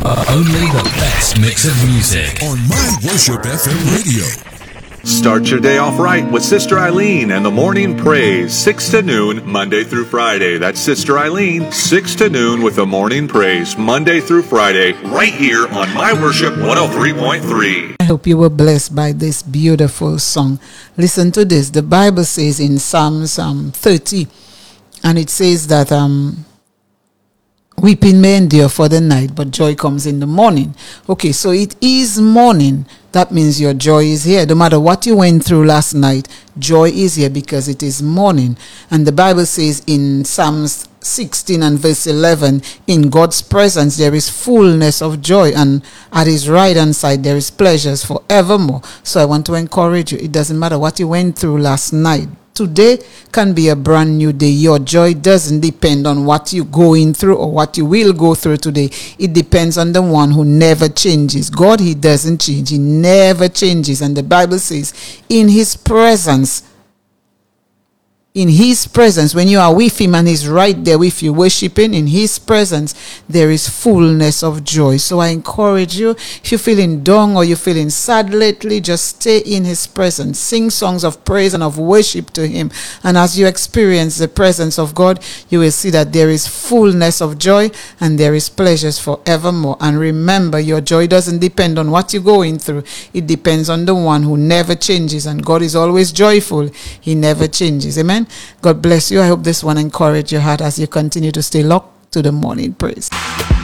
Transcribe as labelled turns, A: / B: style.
A: Only the best mix of music
B: on My Worship FM Radio.
C: Start your day off right with Sister Eileen and the Morning Praise, 6 to noon, Monday through Friday. That's Sister Eileen, 6 to noon with the Morning Praise, Monday through Friday, right here on My Worship 103.3.
D: I hope you were blessed by this beautiful song. Listen to this. The Bible says in Psalms 30, and it says that weeping may endure for the night, but joy comes in the morning. Okay, so it is morning. That means your joy is here. No matter what you went through last night, joy is here because it is morning. And the Bible says in Psalms 16 and verse 11, in God's presence there is fullness of joy, and at his right hand side there is pleasures forevermore. So I want to encourage you. It doesn't matter what you went through last night. Today can be a brand new day. Your joy doesn't depend on what you're going through or what you will go through today. It depends on the one who never changes. God, he doesn't change. He never changes. And the Bible says, in his presence, when you are with him and he's right there with you worshiping, in his presence there is fullness of joy. So I encourage you, if you're feeling down or you're feeling sad lately, just stay in his presence. Sing songs of praise and of worship to him. And as you experience the presence of God, you will see that there is fullness of joy and there is pleasures forevermore. And remember, your joy doesn't depend on what you're going through. It depends on the one who never changes. And God is always joyful. He never changes. Amen. God bless you. I hope this one encouraged your heart as you continue to stay locked to the Morning Praise.